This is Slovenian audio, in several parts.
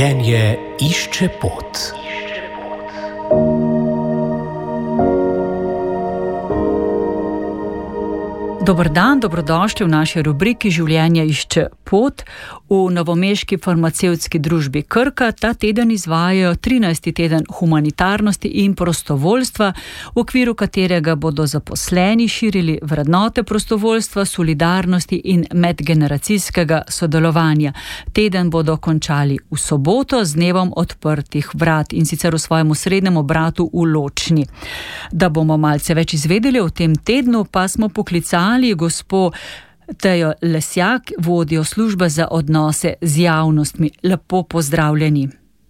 Življenje išče pot. Dober dan, dobrodošli v naši rubriki Življenje išče pot. V novomeški farmacevtski družbi Krka ta teden izvajajo 13. teden humanitarnosti in prostovoljstva, v okviru katerega bodo zaposleni širili vrednote prostovoljstva, solidarnosti in medgeneracijskega sodelovanja. Teden bodo končali v soboto z dnevom odprtih vrat in sicer v svojem osrednjem obratu v Ločni. Da bomo malce več izvedeli o tem tednu, pa smo poklicali gospo Tejo Lesjak, vodjo službe za odnose z javnostmi. Lepo pozdravljeni.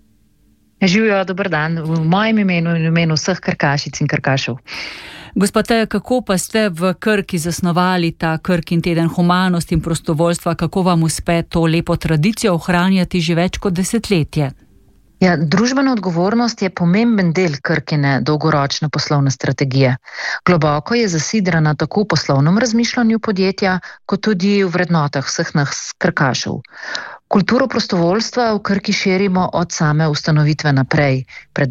Živijo, dober dan, v mojem imenu in imenu vseh Krkašic in Krkašev. Gospa Teja, kako pa ste v Krki zasnovali ta Krkin teden humanosti in prostovoljstva? Kako vam uspe to lepo tradicijo ohranjati že več kot desetletje? Ja, družbena odgovornost je pomemben del Krkine dolgoročne poslovne strategije. Globoko je zasidrana tako v poslovnem razmišljanju podjetja, kot tudi v vrednotah vseh nas Krkašev. Kulturo prostovoljstva v Krki širimo od same ustanovitve naprej, pred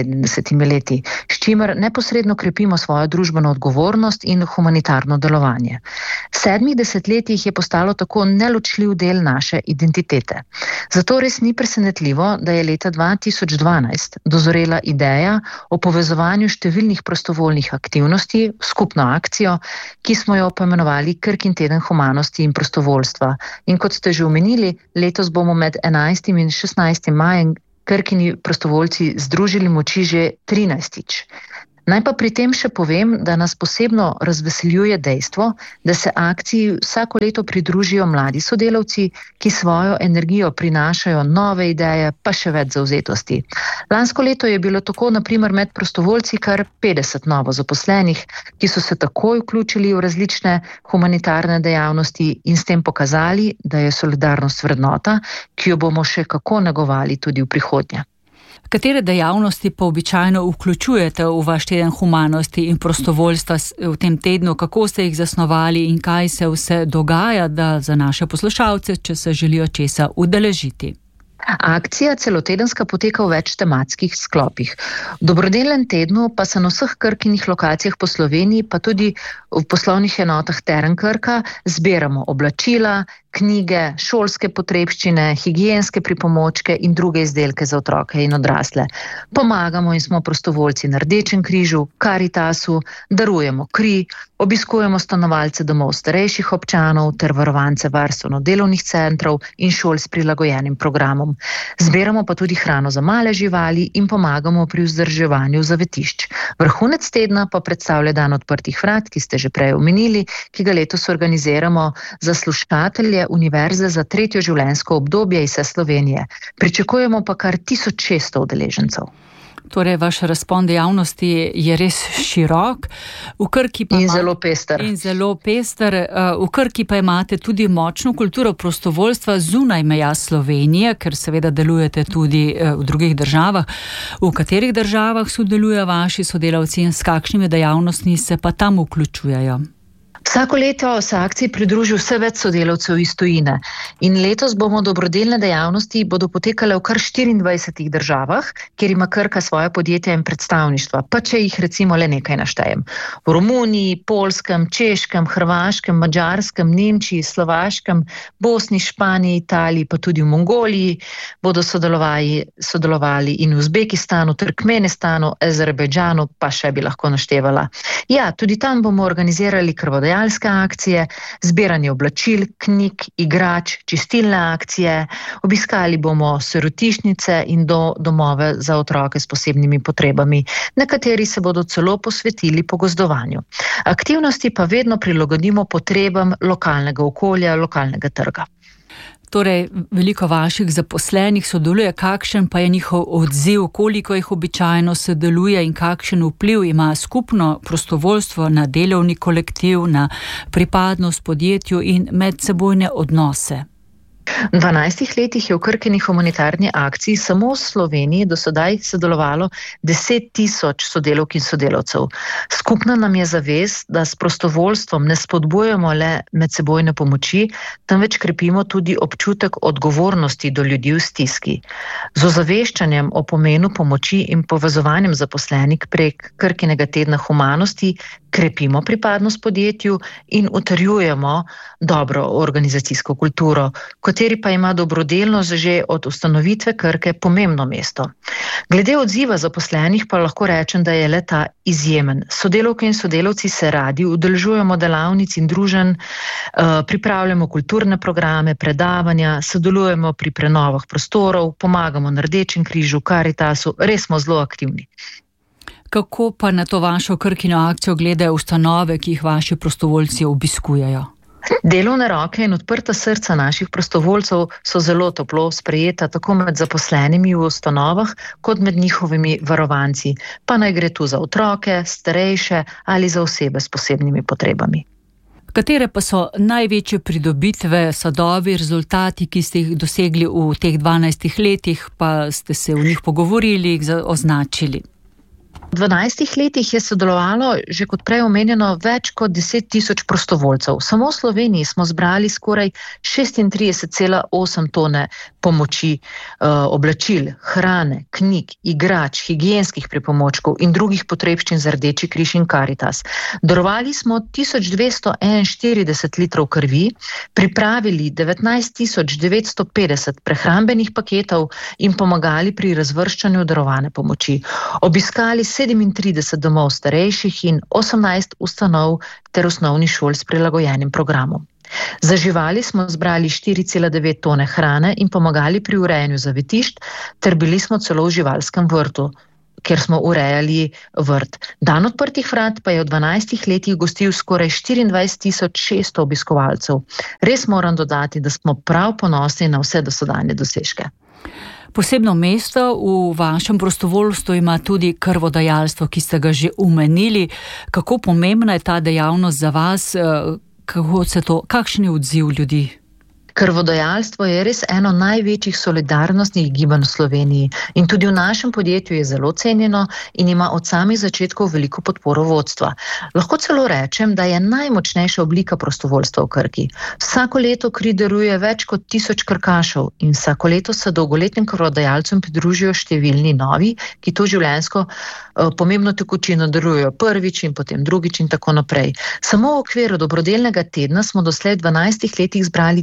72 leti, s čimer neposredno krepimo svojo družbeno odgovornost in humanitarno delovanje. V 7 desetletjih je postalo tako neločljiv del naše identitete. Zato res ni presenetljivo, da je leta 2012 dozorela ideja o povezovanju številnih prostovoljnih aktivnosti v skupno akcijo, ki smo jo poimenovali Krkin teden humanosti in prostovoljstva. In kot ste že omenili, letos bomo med 11. in 16. majem Krkini prostovoljci združili moči že 13. Naj pa pri tem še povem, da nas posebno razveseljuje dejstvo, da se akciji vsako leto pridružijo mladi sodelavci, ki svojo energijo prinašajo nove ideje, pa še več zavzetosti. Lansko leto je bilo tako na primer med prostovoljci kar 50 novo zaposlenih, ki so se takoj vključili v različne humanitarne dejavnosti in s tem pokazali, da je solidarnost vrednota, ki jo bomo še kako negovali tudi v prihodnje. Katere dejavnosti pa običajno vključujete v vaš teden humanosti in prostovoljstva v tem tednu? Kako ste jih zasnovali in kaj se vse dogaja, da za naše poslušalce, če se želijo česa udeležiti? Akcija celotedenska poteka v več tematskih sklopih. V dobrodelnem tednu pa se na vseh Krkinih lokacijah po Sloveniji, pa tudi v poslovnih enotah Teren Krka, zbiramo oblačila, knjige, šolske potrebščine, higienske pripomočke in druge izdelke za otroke in odrasle. Pomagamo in smo prostovoljci na Rdečem križu, Karitasu, darujemo kri, obiskujemo stanovalce domov starejših občanov ter varovance varstveno-delovnih centrov in šol s prilagojenim programom. Zbiramo pa tudi hrano za male živali in pomagamo pri vzdrževanju zavetišč. Vrhunec tedna pa predstavlja dan odprtih vrat, ki ste že prej omenili, ki ga letos organiziramo za slušatelje univerze za 3. življenjsko obdobje iz vse Slovenije. Pričakujemo pa kar 1600 udeležencev. Torej, vaš razpon dejavnosti je res širok. V Krki pa in zelo pester. V Krki pa imate tudi močno kulturo prostovoljstva zunaj meja Slovenije, ker seveda delujete tudi v drugih državah. V katerih državah sodelujejo vaši sodelavci in s kakšnimi dejavnostmi se pa tam vključujejo? Vsako leto se akciji pridruži vse več sodelavcev iz tujine in letos bomo dobrodelne dejavnosti bodo potekale v kar 24 državah, kjer ima Krka svoje podjetja in predstavništva, pa če jih recimo le nekaj naštejem. V Romuniji, Poljskem, Češkem, Hrvaškem, Madžarskem, Nemčiji, Slovaškem, Bosni, Španiji, Italiji, pa tudi v Mongoliji bodo sodelovali in v Uzbekistanu, Turkmenistanu, Azerbajdžanu, pa še bi lahko naštevala. Ja, tudi tam bomo organizirali krvodajalske akcije, zbiranje oblačil, knjig, igrač, čistilne akcije, obiskali bomo sirotišnice in domove za otroke s posebnimi potrebami. Nekateri se bodo celo posvetili pogozdovanju. Aktivnosti pa vedno prilagodimo potrebam lokalnega okolja, lokalnega trga. Torej, veliko vaših zaposlenih sodeluje, kakšen pa je njihov odziv, koliko jih običajno sodeluje in kakšen vpliv ima skupno prostovoljstvo na delovni kolektiv, na pripadnost podjetju in medsebojne odnose? V 12 letih je v Krkini humanitarni akciji samo v Sloveniji do sedaj sodelovalo 10 000 sodelavk in sodelavcev. Skupna nam je zavez, da s prostovoljstvom ne spodbujamo le medsebojne pomoči, temveč krepimo tudi občutek odgovornosti do ljudi v stiski. Z ozaveščanjem o pomenu pomoči in povezovanjem zaposlenih prek Krkinega tedna humanosti krepimo pripadnost podjetju in utrjujemo dobro organizacijsko kulturo, kateri pa ima dobrodelnost že od ustanovitve Krke pomembno mesto. Glede odziva zaposlenih pa lahko rečem, da je le ta izjemen. Sodelavke in sodelavci se radi udeležujemo delavnic in druženj, pripravljamo kulturne programe, predavanja, sodelujemo pri prenovah prostorov, pomagamo na Rdečem križu, Karitasu, res smo zelo aktivni. Kako pa na to vašo Krkino akcijo gledajo ustanove, ki jih vaši prostovoljci obiskujejo? Delovne roke in odprta srca naših prostovoljcev so zelo toplo sprejeta tako med zaposlenimi v ustanovah, kot med njihovimi varovanci, pa naj gre tu za otroke, starejše ali za osebe s posebnimi potrebami. Katere pa so največje pridobitve, sadovi, rezultati, ki ste jih dosegli v teh 12 letih, pa ste se v njih pogovorili, jih označili? V 12 letih je sodelovalo, že kot prej omenjeno, več kot 10 000 prostovoljcev. Samo v Sloveniji smo zbrali skoraj 36,8 tone pomoči, oblačil, hrane, knjig, igrač, higienskih pripomočkov in drugih potrebščin za Rdeči križ in Karitas. Darovali smo 1241 litrov krvi, pripravili 19 950 prehrambenih paketov in pomagali pri razvrščanju darovane pomoči. Obiskali 37 domov starejših in 18 ustanov ter osnovnih šol s prilagojenim programom. Za živali smo zbrali 4,9 tone hrane in pomagali pri urejanju zavetišč, ter bili smo celo v živalskem vrtu, kjer smo urejali vrt. Dan odprtih vrat pa je v 12 letih gostil skoraj 24 600 obiskovalcev. Res moram dodati, da smo prav ponosni na vse dosedanje dosežke. Posebno mesto v vašem prostovoljstvu ima tudi krvodajalstvo, ki ste ga že omenili. Kako pomembna je ta dejavnost za vas? Kakšen je odziv ljudi? Krvodajalstvo je res eno največjih solidarnostnih gibanj v Sloveniji in tudi v našem podjetju je zelo cenjeno in ima od samih začetkov veliko podporo vodstva. Lahko celo rečem, da je najmočnejša oblika prostovoljstva v Krki. Vsako leto kri daruje več kot 1000 krkašev in vsako leto se dolgoletnim krvodajalcem pridružijo številni novi, ki to življenjsko pomembno tekočino darujejo prvič in potem drugič in tako naprej. Samo v okviru dobrodelnega tedna smo doslej v 12 letih zbrali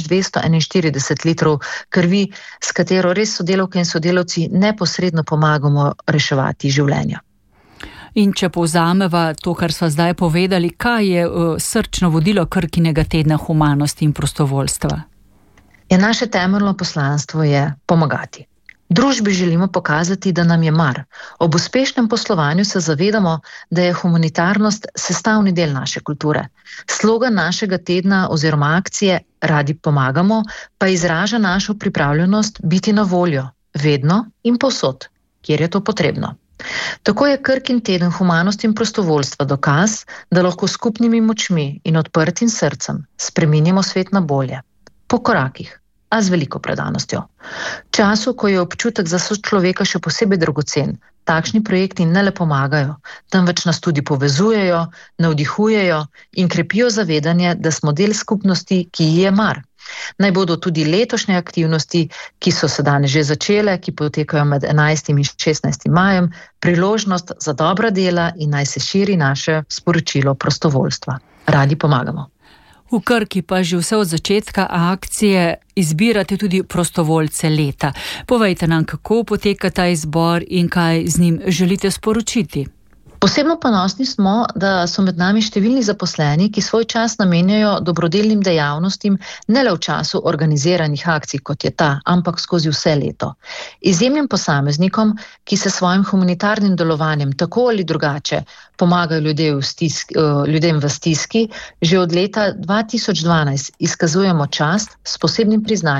1241 litrov krvi, s katero res sodelavke in sodelavci neposredno pomagamo reševati življenja. In če povzameva to, kar sva zdaj povedali, kaj je srčno vodilo Krkinega tedna humanosti in prostovoljstva? Naše temeljno poslanstvo je pomagati. Družbi želimo pokazati, da nam je mar. Ob uspešnem poslovanju se zavedamo, da je humanitarnost sestavni del naše kulture. Slogan našega tedna oziroma akcije Radi pomagamo pa izraža našo pripravljenost biti na voljo, vedno in povsod, kjer je to potrebno. Tako je Krkin teden humanosti in prostovoljstva dokaz, da lahko skupnimi močmi in odprtim srcem spreminjamo svet na bolje. Po korakih, a z veliko predanostjo. V času, ko je občutek za sočloveka še posebej dragocen, takšni projekti ne le pomagajo, temveč nas tudi povezujejo, navdihujejo in krepijo zavedanje, da smo del skupnosti, ki ji je mar. Naj bodo tudi letošnje aktivnosti, ki so se danes že začele, ki potekajo med 11. in 16. majem, priložnost za dobra dela in naj se širi naše sporočilo prostovoljstva. Radi pomagamo. V Krki pa že vse od začetka akcije izbirate tudi prostovoljce leta. Povejte nam, kako poteka ta izbor in kaj z njim želite sporočiti. Posebno ponosni smo, da so med nami številni zaposleni, ki svoj čas namenjajo dobrodelnim dejavnostim ne le v času organiziranih akcij, kot je ta, ampak skozi vse leto. Izjemnim posameznikom, ki se svojim humanitarnim delovanjem tako ali drugače pomagajo ljudem v stiski, že od leta 2012 izkazujemo čast s posebnim priznanjem.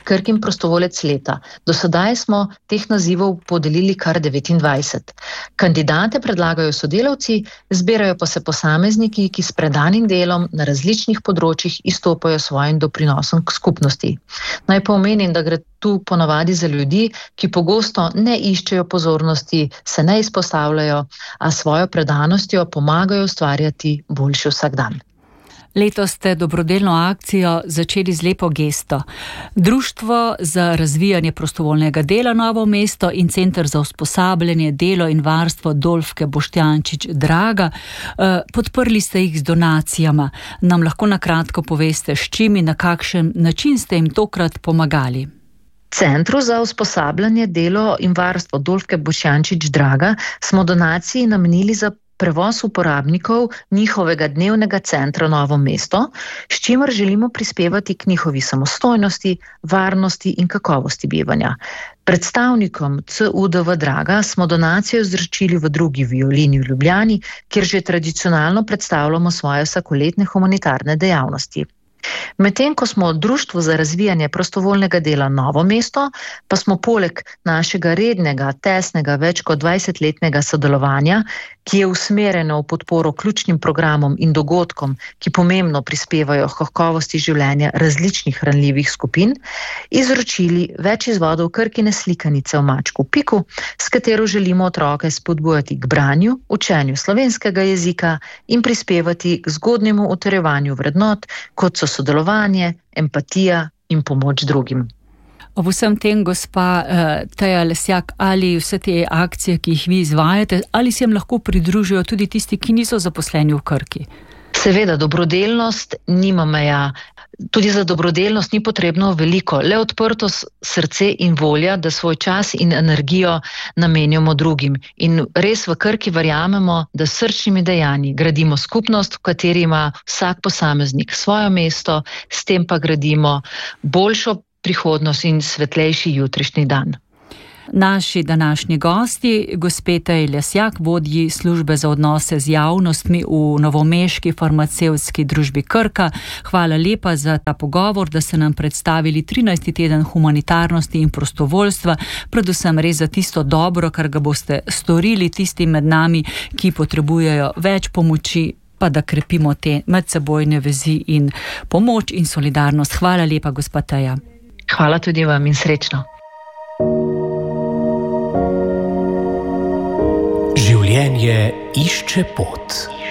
Krkin prostovolec leta. Do sedaj smo teh nazivov podelili kar 29. Kandidate predlagajo sodelavci, zbirajo pa se posamezniki, ki s predanim delom na različnih področjih izstopajo svojim doprinosom k skupnosti. Naj pa omenim, da gre tu ponavadi za ljudi, ki pogosto ne iščejo pozornosti, se ne izpostavljajo, a svojo predanostjo pomagajo ustvarjati boljši vsakdan. Letos ste dobrodelno akcijo začeli z lepo gesto. Društvo za razvijanje prostovoljnega dela Novo mesto in Center za usposabljanje, delo in varstvo Dolfke Boštjančič Draga. Podprli ste jih z donacijama. Nam lahko na kratko poveste, s čim in na kakšen način ste jim tokrat pomagali? Centru za usposabljanje, delo in varstvo Dolfke Boštjančič Draga smo donaciji namenili za prevoz uporabnikov njihovega dnevnega centra Novo mesto, s čimer želimo prispevati k njihovi samostojnosti, varnosti in kakovosti bivanja. Predstavnikom CUDV Draga smo donacijo izročili v drugi violini v Ljubljani, kjer že tradicionalno predstavljamo svoje vsakoletne humanitarne dejavnosti. Medtem ko smo v Društvu za razvijanje prostovoljnega dela Novo mesto, pa smo poleg našega rednega, tesnega, več kot 20-letnega sodelovanja, ki je usmerjeno v podporo ključnim programom in dogodkom, ki pomembno prispevajo k kakovosti življenja različnih ranljivih skupin, izročili več izvodov Krkine slikanice v mačku Piku, s katero želimo otroke spodbujati k branju, učenju slovenskega jezika in prispevati k zgodnjemu utrjevanju vrednot, kot so sodelovanje, empatija in pomoč drugim. Ob vsem tem, gospa Teja Lesjak, ali vse te akcije, ki jih vi izvajate, ali se jim lahko pridružijo tudi tisti, ki niso zaposleni v Krki? Seveda, dobrodelnost nima meja. Tudi za dobrodelnost ni potrebno veliko, le odprto srce in volja, da svoj čas in energijo namenjamo drugim. In res v Krki verjamemo, da s srčnimi dejanji gradimo skupnost, v kateri ima vsak posameznik svoje mesto, s tem pa gradimo boljšo prihodnost in svetlejši jutrišnji dan. Naši današnji gosti, gospe Teji Lesjak, vodji službe za odnose z javnostmi v novomeški farmacevtski družbi Krka. Hvala lepa za ta pogovor, da ste nam predstavili 13. teden humanitarnosti in prostovoljstva, predvsem res za tisto dobro, kar ga boste storili tistim med nami, ki potrebujejo več pomoči, pa da krepimo te medsebojne vezi in pomoč in solidarnost. Hvala lepa, gospa Teja. Hvala tudi vam in srečno. Življenje išče pot.